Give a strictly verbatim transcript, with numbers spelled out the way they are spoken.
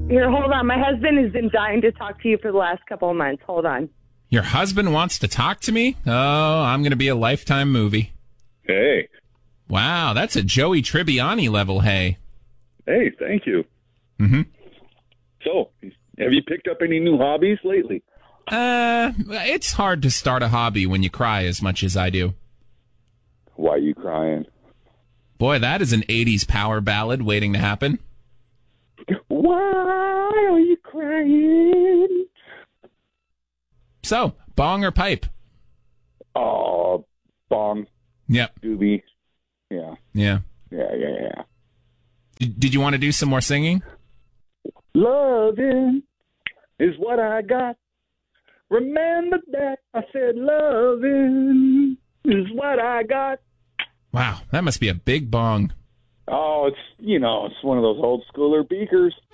Here, hold on. My husband has been dying to talk to you for the last couple of months. Hold on. Your husband wants to talk to me? Oh, I'm going to be a Lifetime movie. Hey. Wow, that's a Joey Tribbiani level hey. Hey, thank you. Mm-hmm. So, have you picked up any new hobbies lately? Uh, it's hard to start a hobby when you cry as much as I do. Why are you crying? Boy, that is an eighties power ballad waiting to happen. Why are you crying? So, bong or pipe? Oh, bong. Yep. Doobie. Yeah. Yeah. Yeah, yeah, yeah. Did, did you want to do some more singing? Loving is what I got. Remember that. I said loving is what I got. Wow, that must be a big bong. Oh, it's, you know, it's one of those old schooler beakers.